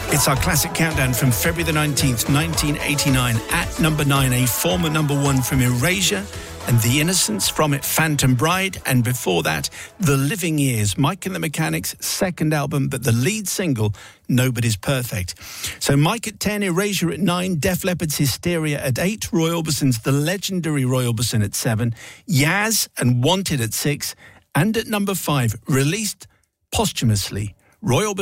It's our classic countdown from February the 19th, 1989. At number 9, a former number 1 from Erasure, and The Innocents, from it Phantom Bride, and before that, The Living Years, Mike and the Mechanics' second album, but the lead single, Nobody's Perfect. So Mike at 10, Erasure at 9, Def Leppard's Hysteria at 8, Roy Orbison's The Legendary Roy Orbison at 7, Yaz and Wanted at 6, and at number 5, released posthumously, Roy Orbison